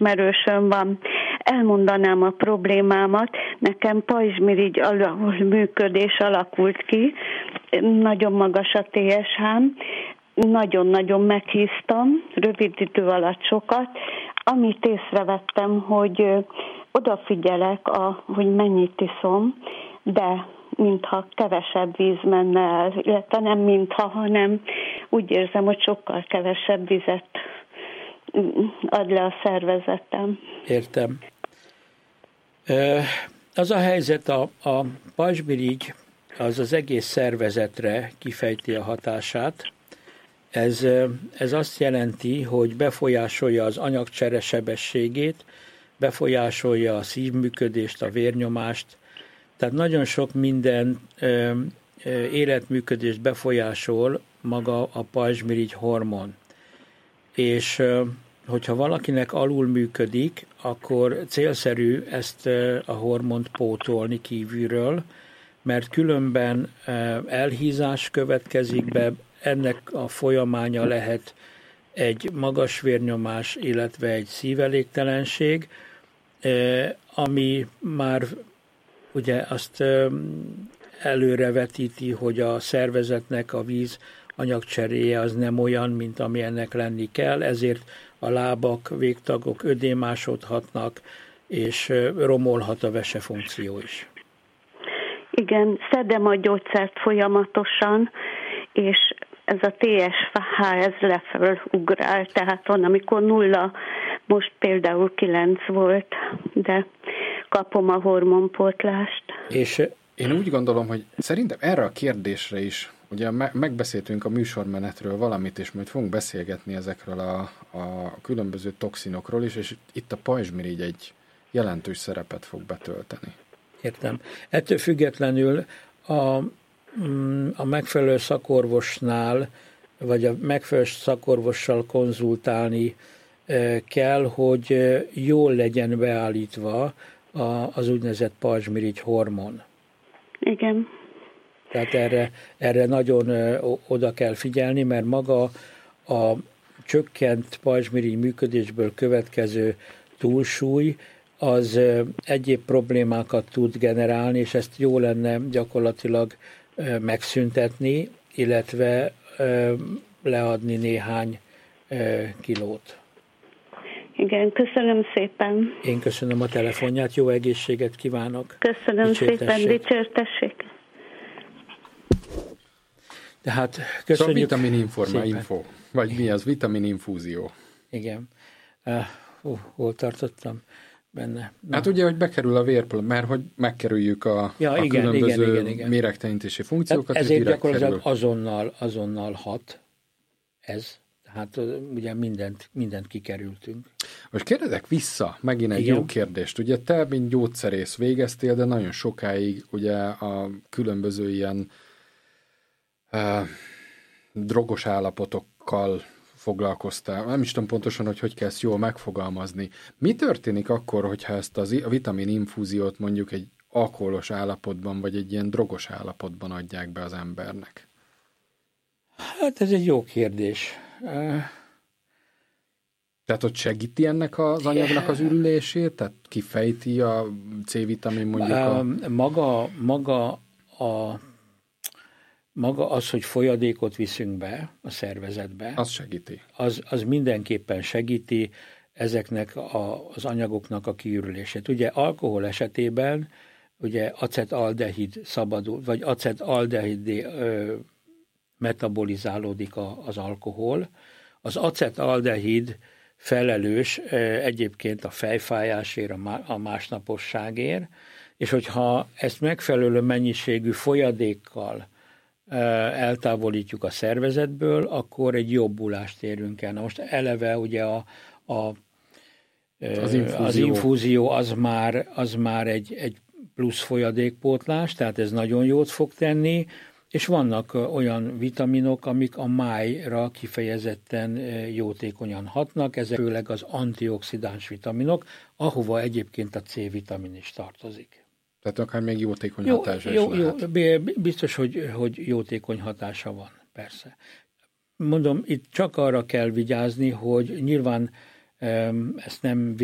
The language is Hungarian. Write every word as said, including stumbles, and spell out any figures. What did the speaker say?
ismerősöm van. Elmondanám a problémámat. Nekem pajzsmirigy működés alakult ki, nagyon magas a té es hám, nagyon-nagyon meghíztam, rövid idő alatt sokat. Amit észrevettem, hogy odafigyelek, a, hogy mennyit iszom, de mintha kevesebb víz menne el, illetve nem mintha, hanem úgy érzem, hogy sokkal kevesebb vizet ad le a szervezetem. Értem. Az a helyzet, a, a pajzsmirigy az az egész szervezetre kifejti a hatását. Ez, ez azt jelenti, hogy befolyásolja az anyagcsere sebességét, befolyásolja a szívműködést, a vérnyomást, tehát nagyon sok minden ö, ö, életműködést befolyásol maga a pajzsmirigy hormon. És ö, hogyha valakinek alul működik, akkor célszerű ezt ö, a hormont pótolni kívülről, mert különben ö, elhízás következik be, ennek a folyamánya lehet egy magas vérnyomás, illetve egy szívelégtelenség, ami már ugye azt előrevetíti, hogy a szervezetnek a víz anyagcseréje az nem olyan, mint ami ennek lenni kell, ezért a lábak, végtagok ödémásodhatnak, és romolhat a vesefunkció is. Igen, szedem a gyógyszert folyamatosan, és ez a té es há, ez lefelől ugrál, tehát van, amikor nulla, most például kilenc volt, de kapom a hormonpótlást. És én úgy gondolom, hogy szerintem erre a kérdésre is, ugye megbeszéltünk a műsormenetről valamit, és majd fogunk beszélgetni ezekről a, a különböző toxinokról is, és itt a pajzsmirigy egy jelentős szerepet fog betölteni. Értem. Ettől függetlenül a a megfelelő szakorvosnál, vagy a megfelelő szakorvossal konzultálni kell, hogy jól legyen beállítva az úgynevezett pajzsmirigy hormon. Igen. Tehát erre, erre nagyon oda kell figyelni, mert maga a csökkent pajzsmirigy működésből következő túlsúly az egyéb problémákat tud generálni, és ezt jó lenne gyakorlatilag megszüntetni, illetve leadni néhány kilót. Igen, köszönöm szépen. Én köszönöm a telefonját, jó egészséget kívánok. Köszönöm Dicsértessék. szépen, dicsértessék. Tehát köszönjük. Szóval vitamininforma info, vagy mi az? Vitamininfúzió. Igen. Uh, uh, hol tartottam? Benne. Na. Hát ugye, hogy bekerül a vérpől, mert hogy megkerüljük a, ja, a igen, különböző igen, igen, igen. méregtelenítési funkciókat. Ezért gyakorlatilag azonnal, azonnal hat ez. Tehát ugye mindent, mindent kikerültünk. Most kérdezek vissza, megint egy igen. jó kérdést. Ugye te, mint gyógyszerész végeztél, de nagyon sokáig ugye a különböző ilyen uh, drogos állapotokkal foglalkoztál. Nem is tudom pontosan, hogy hogy kell ezt jól megfogalmazni. Mi történik akkor, hogyha ezt az, a vitamininfúziót mondjuk egy alkoholos állapotban, vagy egy ilyen drogos állapotban adják be az embernek? Hát ez egy jó kérdés. Tehát ott segíti ennek az anyagnak az ürülését? Tehát kifejti a C-vitamin mondjuk a... Maga, maga a Maga az, hogy folyadékot viszünk be a szervezetbe, az segíti. Az, az mindenképpen segíti ezeknek a, az anyagoknak a kiürülését. Ugye alkohol esetében ugye acetaldehid szabadul, vagy acetaldehid metabolizálódik a, az alkohol. Az acetaldehid felelős egyébként a fejfájásért, a másnaposságért, és hogyha ezt megfelelő mennyiségű folyadékkal eltávolítjuk a szervezetből, akkor egy jobbulást érünk el. Na most eleve ugye a, a, az, infúzió. az infúzió az már, az már egy, egy plusz folyadékpótlás, tehát ez nagyon jót fog tenni, és vannak olyan vitaminok, amik a májra kifejezetten jótékonyan hatnak, ezek főleg az antioxidáns vitaminok, ahova egyébként a C-vitamin is tartozik. Tehát akár még jótékony jó, hatása jó, is lehet. Jó, biztos, hogy, hogy jótékony hatása van, persze. Mondom, itt csak arra kell vigyázni, hogy nyilván ezt nem